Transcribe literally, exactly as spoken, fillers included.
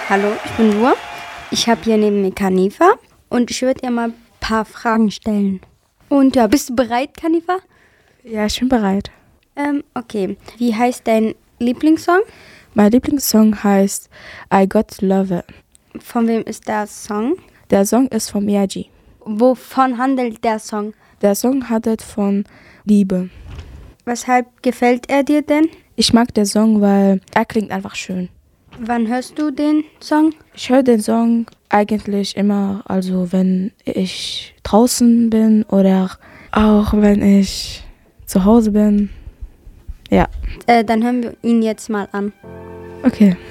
Hallo, ich bin Nur. Ich habe hier neben mir Kanifa und ich würde dir mal ein paar Fragen stellen. Und ja, bist du bereit, Kanifa? Ja, ich bin bereit. Ähm, okay. Wie heißt dein Lieblingssong? Mein Lieblingssong heißt I Got to Love It. Von wem ist der Song? Der Song ist von Miyagi. Wovon handelt der Song? Der Song handelt von Liebe. Weshalb gefällt er dir denn? Ich mag den Song, weil er klingt einfach schön. Wann hörst du den Song? Ich höre den Song eigentlich immer, also wenn ich draußen bin oder auch wenn ich zu Hause bin. Ja. Äh, dann hören wir ihn jetzt mal an. Okay.